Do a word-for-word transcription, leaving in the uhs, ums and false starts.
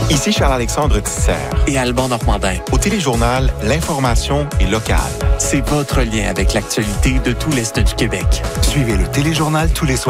Ici Charles-Alexandre Tisser. Et Alban Normandin. Au Téléjournal, l'information est locale. C'est votre lien avec l'actualité de tout l'Est du Québec. Suivez le Téléjournal tous les soirs.